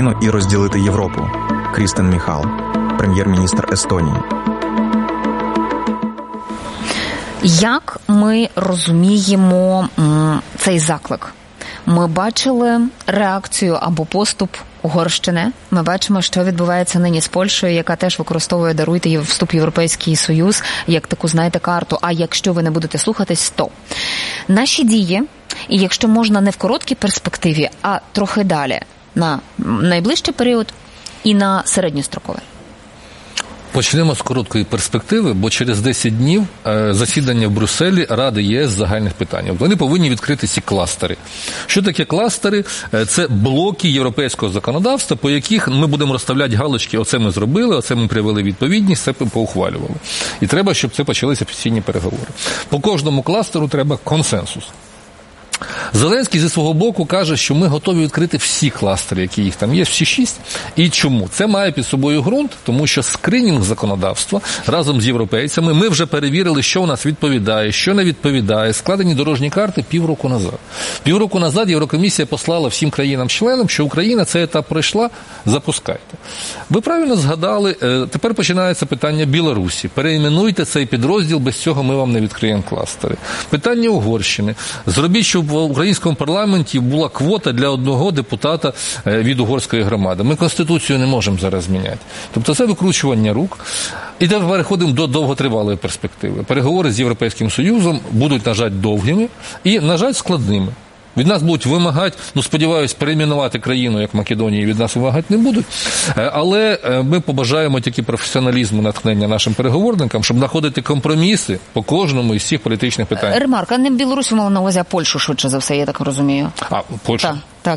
Україну і розділити Європу. Крістен Міхал, прем'єр-міністр Естонії. Як ми розуміємо цей заклик? Ми бачили реакцію або поступ Угорщини. Ми бачимо, що відбувається нині з Польщею, яка теж використовує, даруйте, вступ в Європейський Союз, як таку, знаєте, карту. А якщо ви не будете слухатись, то наші дії, і якщо можна не в короткій перспективі, а трохи далі, на найближчий період і на середньостроковий. Почнемо з короткої перспективи, бо через 10 днів засідання в Брюсселі Ради ЄС з загальних питань. Вони повинні відкрити ці кластери. Що таке кластери? Це блоки європейського законодавства, по яких ми будемо розставляти галочки, оце ми зробили, оце ми привели відповідність, це поухвалювали. І треба, щоб це почалися офіційні переговори. По кожному кластеру треба консенсус. Зеленський зі свого боку каже, що ми готові відкрити всі кластери, які їх там є, всі 6. І чому? Це має під собою ґрунт, тому що скринінг законодавства разом з європейцями, ми вже перевірили, що у нас відповідає, що не відповідає. Складені дорожні карти півроку назад. Півроку назад Єврокомісія послала всім країнам-членам, що Україна цей етап пройшла, запускайте. Ви правильно згадали, тепер починається питання Білорусі. Переіменуйте цей підрозділ, без цього ми вам не відкриємо кластери. Питання Угорщини. Зробіть, щоб в українському парламенті була квота для одного депутата від угорської громади. Ми Конституцію не можемо зараз зміняти. Тобто це викручування рук. І тепер переходимо до довготривалої перспективи. Переговори з Європейським Союзом будуть, на жаль, довгими і, на жаль, складними. Від нас будуть вимагати, сподіваюсь, перейменувати країну, як Македонії, від нас вимагати не будуть. Але ми побажаємо тільки професіоналізму, натхнення нашим переговорникам, щоб знаходити компроміси по кожному із всіх політичних питань. Ремарка, не Білорусь мала на увазі, а Польщу, швидше за все, я так розумію. Польща. Так.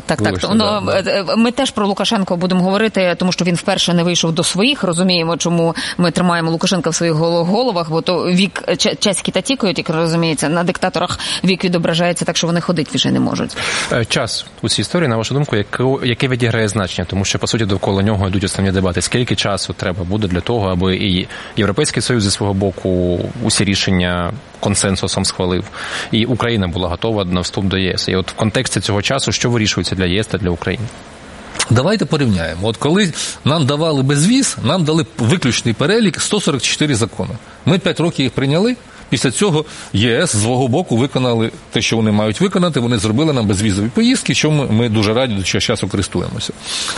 Ми теж про Лукашенка будемо говорити, тому що він вперше не вийшов до своїх. Розуміємо, чому ми тримаємо Лукашенка в своїх головах, бо то вік чеські та тікають, як розуміється, на диктаторах вік відображається так, що вони ходити вже не можуть. Час у цій історії, на вашу думку, яке відіграє значення? Тому що, по суті, довкола нього йдуть основні дебати. Скільки часу треба буде для того, аби і Європейський Союз зі свого боку усі рішення консенсусом схвалив, і Україна була готова на вступ до ЄС. І от в контексті цього часу, що вирішується для ЄС та для України? Давайте порівняємо. От коли нам давали безвіз, нам дали виключний перелік 144 закони. Ми 5 років їх прийняли. Після цього ЄС з свого боку виконали те, що вони мають виконати. Вони зробили нам безвізові поїздки, чому ми дуже раді, до цього часу користуємося.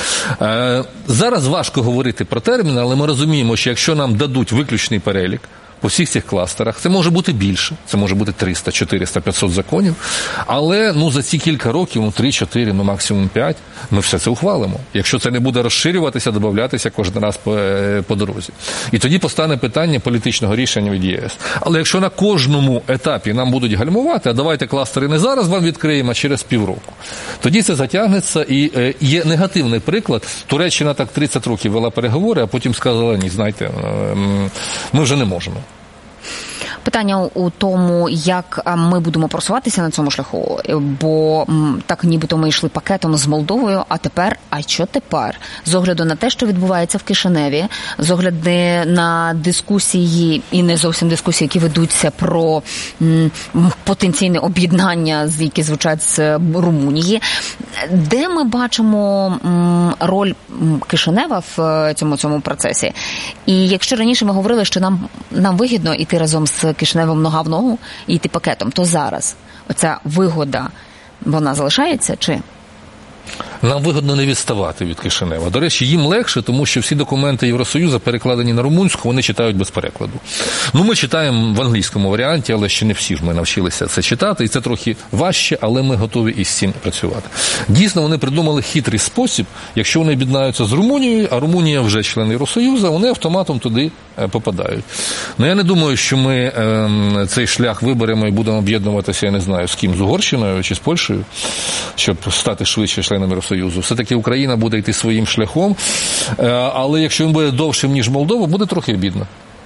Зараз важко говорити про терміни, але ми розуміємо, що якщо нам дадуть виключний перелік по всіх цих кластерах, це може бути більше, це може бути 300, 400, 500 законів, але за ці кілька років, 3, 4, максимум 5, ми все це ухвалимо. Якщо це не буде розширюватися, додаватися кожен раз по дорозі. І тоді постане питання політичного рішення від ЄС. Але якщо на кожному етапі нам будуть гальмувати, а давайте кластери не зараз вам відкриємо, а через півроку, тоді це затягнеться. І є негативний приклад. Туреччина так 30 років вела переговори, а потім сказала, ні, знаєте, ми вже не можемо. Питання у тому, як ми будемо просуватися на цьому шляху, бо так нібито ми йшли пакетом з Молдовою, а що тепер? З огляду на те, що відбувається в Кишиневі, з огляду на дискусії, і не зовсім дискусії, які ведуться про потенційне об'єднання, які звучать з Румунії, де ми бачимо роль Кишинева в цьому процесі? І якщо раніше ми говорили, що нам вигідно йти разом з Кишиневим нога в ногу і йти пакетом, то зараз оця вигода, вона залишається чи? Нам вигодно не відставати від Кишинева. До речі, їм легше, тому що всі документи Євросоюзу перекладені на румунську, вони читають без перекладу. Ми читаємо в англійському варіанті, але ще не всі ж ми навчилися це читати, і це трохи важче, але ми готові із цим працювати. Дійсно, вони придумали хитрий спосіб, якщо вони об'єднаються з Румунією, а Румунія вже член Євросоюзу, вони автоматом туди попадають. Я не думаю, що ми цей шлях виберемо і будемо об'єднуватися, я не знаю, з ким, з Угорщиною чи з Польщею, щоб стати швидше членом Євросоюзу. Все-таки Україна буде йти своїм шляхом, але якщо він буде довшим, ніж Молдова, буде трохи обідно.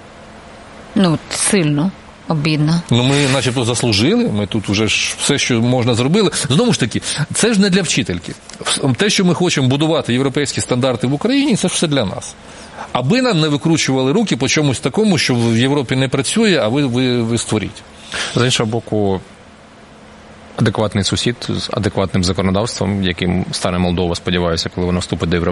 Сильно обідно. Ми начебто заслужили, ми тут вже все, що можна, зробили. Знову ж таки, це ж не для вчительки. Те, що ми хочемо будувати європейські стандарти в Україні, це ж все для нас. Аби нам не викручували руки по чомусь такому, що в Європі не працює, а ви створіть. З іншого боку, адекватний сусід з адекватним законодавством, яким стане Молдова, сподіваюся, коли вона вступить до Європейського